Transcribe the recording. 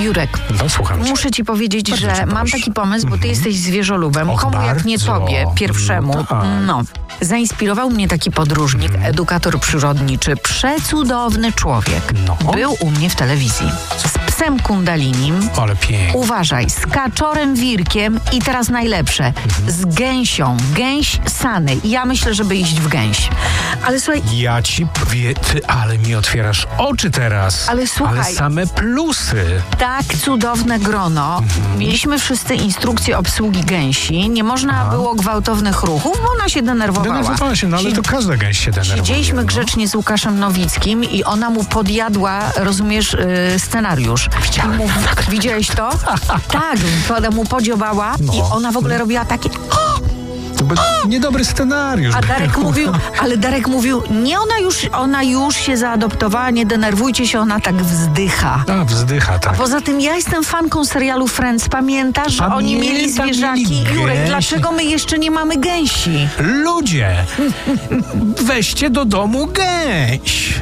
Jurek, No, słucham cię. muszę ci powiedzieć, Bardzo że cię mam proszę. taki pomysł, bo ty jesteś zwierzolubem. Och, Komu jak nie bardzo. tobie, pierwszemu. No tak. No. Zainspirował mnie taki podróżnik, edukator przyrodniczy, przecudowny człowiek. No. Był u mnie w telewizji. Z psem kundalinim. Ale pięknie. Uważaj, z kaczorem wirkiem i teraz najlepsze, z gęsią. Gęś Sany. Ja myślę, żeby iść w gęś. Ale słuchaj, Ja ci powiem, ty, ale mi otwierasz oczy teraz. Ale słuchaj. Ale same plusy. tak cudowne grono. Mieliśmy wszyscy instrukcję obsługi gęsi. Nie można było gwałtownych ruchów, bo ona się denerwowała. Denerwowała się, no ale to każda gęś się denerwuje. Siedzieliśmy no. grzecznie z Łukaszem Nowickim i ona mu podjadła, rozumiesz, scenariusz. Widziałem. I mówi, widziałeś to? Tak, ona mu podziobała i No. ona w ogóle robiła takie... To był niedobry scenariusz. A Darek mówił, nie, ona już się zaadoptowała, nie denerwujcie się, ona tak wzdycha. A, wzdycha, tak. Poza tym ja jestem fanką serialu Friends. Pamiętasz, że oni mieli Pamiętam, zwierzaki? mieli Jurek, gęsi. dlaczego my jeszcze nie mamy gęsi? Ludzie, weźcie do domu gęś.